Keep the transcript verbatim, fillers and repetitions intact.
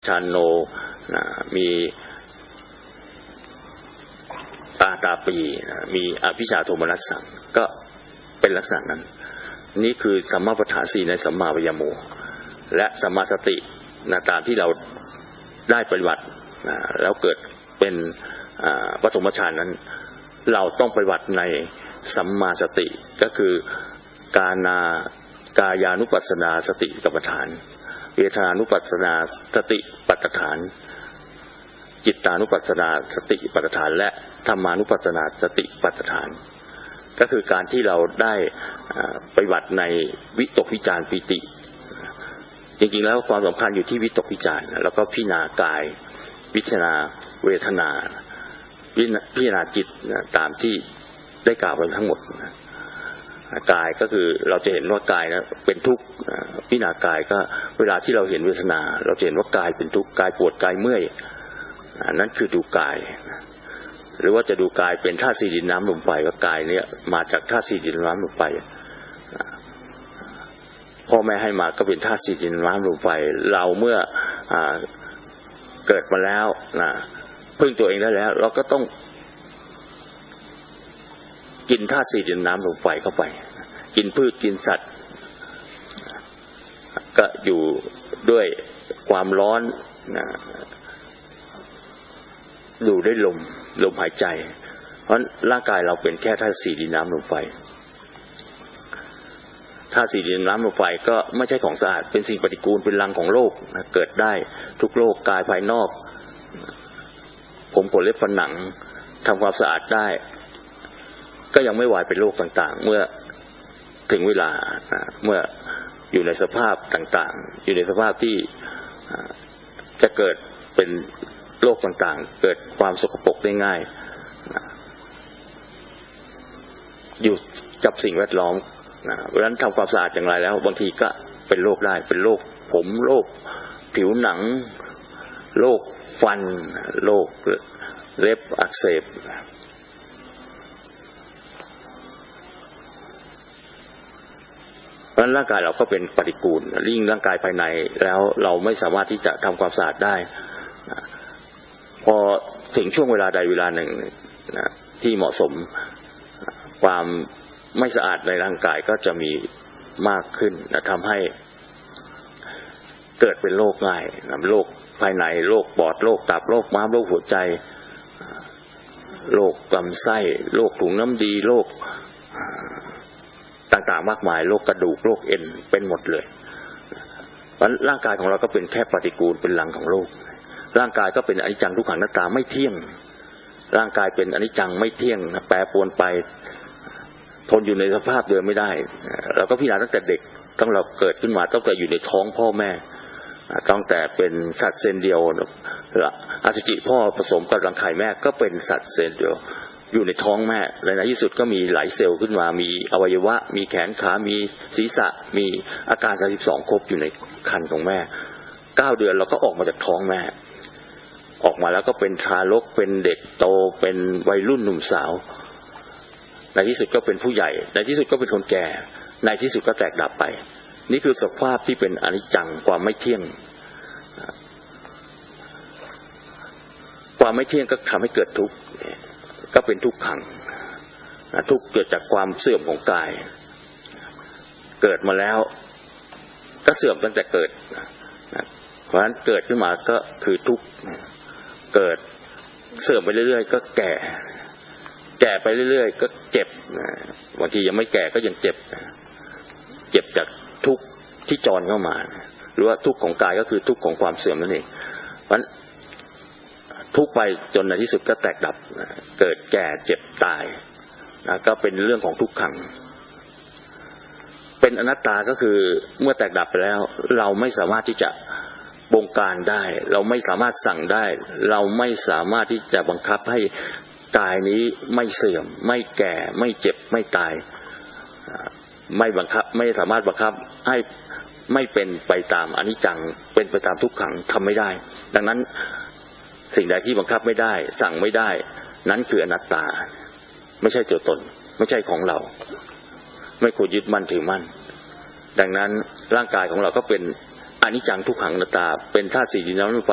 ชานโนนะมีตาตาปีนะมีอภิชาโทมนัสสังก็เป็นลักษณะนั้นนี่คือสัมมาปัฏฐานสี่ในสัมมาวิยโมและสัมมาสตินะตามที่เราได้ปฏิบัตินะแล้วเกิดเป็นปฐมฌานนั้นเราต้องปฏิบัติในสัมมาสติก็คือกานากายานุปัสสนาสติปัฏฐานเวทนานุปัสสนาสติปัฏฐานจิตตานุปัสสนาสติปัฏฐานและธรรมานุปัสสนาสติปัฏฐานก็คือการที่เราได้ปฏิบัติในวิตกวิจารปิติจริงๆแล้วความสำคัญอยู่ที่วิตกวิจารแล้วก็พิจารณากายพิจารณาเวทนาพิจารณาจิตตามที่ได้กล่าวไปทั้งหมดกายก็คือเราจะเห็นว่ากายนะเป็นทุกข์พิจารณากายก็เวลาที่เราเห็นเวทนาเราจะเห็นว่ากายเป็นทุกข์กายปวดกายเมื่อยนั่นคือดูกายหรือว่าจะดูกายเป็นธาตุสี่ดินน้ำลมไฟว่ากายเนี่ยมาจากธาตุสี่ดินน้ำลมไฟพ่อแม่ให้มาก็เป็นธาตุสี่ดินน้ำลมไฟเราเมื่อเกิดมาแล้วนะพึ่งตัวเองได้แล้วเราก็ต้องกินธาตุสี่ดินน้ำลมไฟเข้าไปกินพืชกินสัตว์ก็อยู่ด้วยความร้อนนะอยู่ด้วยลมลมหายใจเพราะร่างกายเราเป็นแค่ธาตุสี่ดินน้ำลมไฟธาตุสี่ดินน้ำลมไฟก็ไม่ใช่ของสะอาดเป็นสิ่งปฏิกูลเป็นรังของโลกนะเกิดได้ทุกโรคกายภายนอกผมขนเล็บฟันหนังทำความสะอาดได้ก็ยังไม่วายเป็นโรคต่างๆเมื่อถึงเวลาเมื่ออยู่ในสภาพต่างๆอยู่ในสภาพที่จะเกิดเป็นโรคต่างๆเกิดความสกปรกได้ง่ายอยู่กับสิ่งแวดล้อมเพราะฉะนั้นทำความสะอาดอย่างไรแล้วบางทีก็เป็นโรคได้เป็นโรคผมโรคผิวหนังโรคฟันโรคเล็บอักเสบเพราะร่างกายเราก็เป็นปฏิกูลยิ่งร่างกายภายในแล้วเราไม่สามารถที่จะทำความสะอาดได้พอถึงช่วงเวลาใดเวลาหนึ่งนะที่เหมาะสมความไม่สะอาดในร่างกายก็จะมีมากขึ้นนะทำให้เกิดเป็นโรคง่ายนะโรคภายในโรคปอดโรคตับโรคม้ามโรคหัวใจโรคลำไส้โรคถุงน้ำดีโรคต่างๆมากมายโรคกระดูกโรคเอ็นเป็นหมดเลยเพราะร่างกายของเราก็เป็นแค่ปฏิกูลเป็นรังของโรคร่างกายก็เป็นอนิจจังทุกขังอนัตตาไม่เที่ยงร่างกายเป็นอนิจจังไม่เที่ยงแปรปรวนไปทนอยู่ในสภาพเดิมไม่ได้เราก็พิจารณาตั้งแต่เด็กตั้งเราเกิดขึ้นมาตั้งแต่อยู่ในท้องพ่อแม่ตั้งแต่เป็นสัตว์เซนเดียวอสุจิพ่อผสมกับรังไข่แม่ก็เป็นสัตว์เซนเดียวอยู่ในท้องแม่และในที่สุดก็มีหลายเซลล์ขึ้นมามีอวัยวะมีแขนขามีศีรษะมีอาการสามสิบสองครบอยู่ในครรภ์ของแม่เก้าเดือนเราก็ออกมาจากท้องแม่ออกมาแล้วก็เป็นทารกเป็นเด็กโตเป็นวัยรุ่นหนุ่มสาวในที่สุดก็เป็นผู้ใหญ่ในที่สุดก็เป็นคนแก่ในที่สุดก็แตกดับไปนี่คือสภาพที่เป็นอนิจจังความไม่เที่ยงความไม่เที่ยงก็ทำให้เกิดทุกข์ก็เป็นทุกขังทุกข์เกิดจากความเสื่อมของกายเกิดมาแล้วก็เสื่อมตั้งแต่เกิดเพราะฉะนั้นเกิดขึ้นมาก็คือทุกข์เกิดเสื่อมไปเรื่อยๆก็แก่แก่ไปเรื่อยๆก็เจ็บบางทียังไม่แก่ก็ยังเจ็บเจ็บจากทุกข์ที่จรเข้ามาหรือว่าทุกข์ของกายก็คือทุกข์ของความเสื่อมนั่นเองเพราะฉะนั้นทุกข์ไปจนในที่สุดก็แตกดับเกิดแก่เจ็บตายนะก็เป็นเรื่องของทุกขังเป็นอนัตตาก็คือเมื่อแตกดับไปแล้วเราไม่สามารถที่จะบงการได้เราไม่สามารถสั่งได้เราไม่สามารถที่จะบังคับให้กายนี้ไม่เสื่อมไม่แก่ไม่เจ็บไม่ตายไม่บังคับไม่สามารถบังคับให้ไม่เป็นไปตามอนิจจังเป็นไปตามทุกขังทำไม่ได้ดังนั้นสิ่งใดที่บังคับไม่ได้สั่งไม่ได้นั้นคืออนัตตาไม่ใช่ตัวตนไม่ใช่ของเราไม่ควรยึดมั่นถือมั่นดังนั้นร่างกายของเราก็เป็นอนิจจังทุกขังอนัตตาเป็นธาตุสี่ดินน้ำลมไฟ